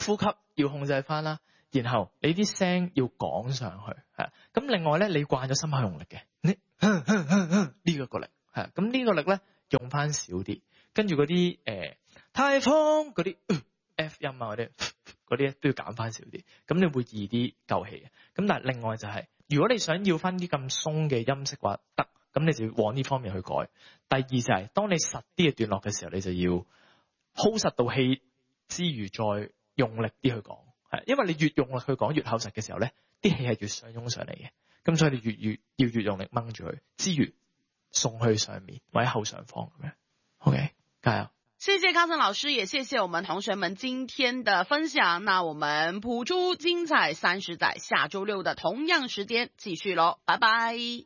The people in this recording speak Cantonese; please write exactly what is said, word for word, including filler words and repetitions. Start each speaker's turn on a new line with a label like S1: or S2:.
S1: 呼吸要控制翻啦，然後你啲聲要講上去，係咁。另外咧，你慣咗心口用力嘅，你呢個個力係咁呢個力咧用翻少啲，跟住嗰啲誒太空嗰啲 F 音啊嗰啲嗰啲都要減翻少啲，咁你會易啲夠氣嘅。咁但係另外就係、是，如果你想要翻啲咁鬆嘅音色話得，咁你就要往呢方面去改。第二就係、是，當你實啲嘅段落嘅時候，你就要 hold 實到氣之餘，再用力啲去講，係因為你越用力去講越厚實嘅時候咧，啲氣係越上湧上嚟嘅。咁所以你越越要越用力掹住佢，之餘送去上面或者後上方咁樣。OK， 加油！
S2: 謝謝康森老師，也謝謝我們同學們今天的分享。那我們譜出精彩三十載，下周六的同樣時間繼續嘍，拜拜。